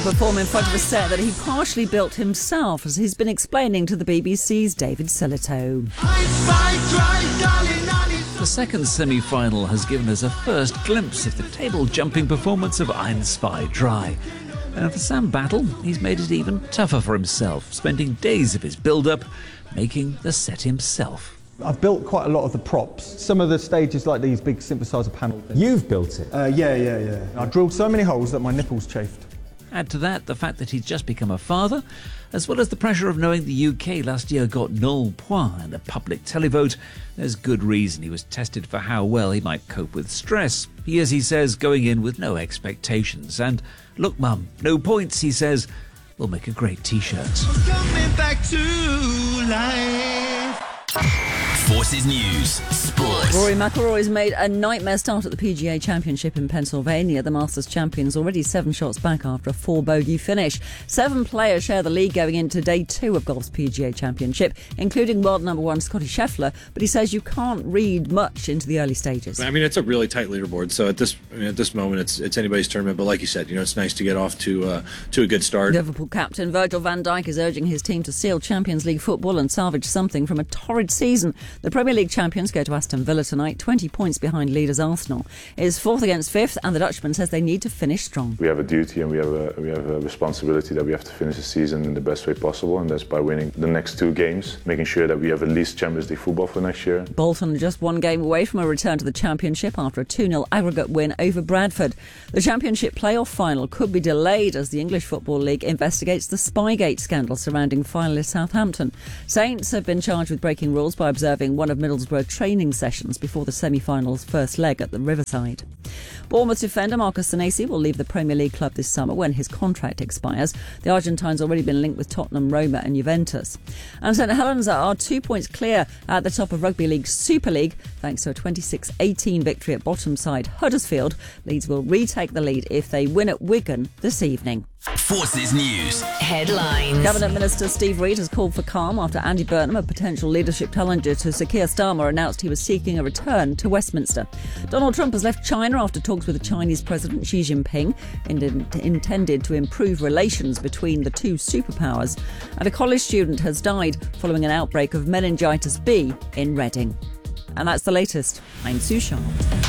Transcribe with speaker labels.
Speaker 1: Perform in front of a set that he partially built himself, as he's been explaining to the BBC's David Sillitoe.
Speaker 2: The second semi-final has given us a first glimpse of the table-jumping performance of Ein, Zwei, Drei. And for Sam Battle, he's made it even tougher for himself, spending days of his build-up making the set himself.
Speaker 3: I've built quite a lot of the props. Some of the stages like these big synthesizer panels.
Speaker 4: You've built it?
Speaker 3: Yeah. I drilled so many holes that my nipples chafed.
Speaker 2: Add to that the fact that he's just become a father, as well as the pressure of knowing the UK last year got null point in a public televote. There's good reason he was tested for how well he might cope with stress. He is, he says, going in with no expectations. And look, Mum, no points, he says, will make a great T-shirt.
Speaker 5: Coming back to life.
Speaker 6: Forces News Sport.
Speaker 1: Rory McIlroy's made a nightmare start at the PGA Championship in Pennsylvania. The Masters champions already 7 shots back after a 4-bogey finish. 7 players share the lead going into day 2 of golf's PGA Championship, including world number 1 Scotty Scheffler. But he says you can't read much into the early stages.
Speaker 7: I mean, it's a really tight leaderboard. So at this moment, it's anybody's tournament. But like you said, it's nice to get off to a good start.
Speaker 1: Liverpool captain Virgil van Dijk is urging his team to seal Champions League football and salvage something from a torrid season. The Premier League champions go to Aston Villa tonight, 20 points behind leaders Arsenal. It is 4th against 5th, and the Dutchman says they need to finish strong.
Speaker 8: We have a duty and we have a responsibility that we have to finish the season in the best way possible, and that's by winning the next 2 games, making sure that we have at least Champions League football for next year.
Speaker 1: Bolton are just 1 game away from a return to the Championship after a 2-0 aggregate win over Bradford. The Championship playoff final could be delayed as the English Football League investigates the Spygate scandal surrounding finalist Southampton. Saints have been charged with breaking rules by observing one of Middlesbrough training sessions before the semi-finals first leg at the Riverside. Bournemouth defender Marcus Senesi will leave the Premier League club this summer when his contract expires. The Argentine's already been linked with Tottenham, Roma and Juventus. And St Helens are 2 points clear at the top of Rugby League Super League thanks to a 26-18 victory at bottom side Huddersfield. Leeds will retake the lead if they win at Wigan this evening.
Speaker 6: Forces News
Speaker 1: Headlines. Cabinet Minister Steve Reid has called for calm after Andy Burnham, a potential leadership challenger to Sir Keir Starmer, announced he was seeking a return to Westminster. Donald Trump has left China after talks with the Chinese President Xi Jinping intended to improve relations between the 2 superpowers. And a college student has died following an outbreak of meningitis B in Reading. And that's the latest. I'm Sue Sharp.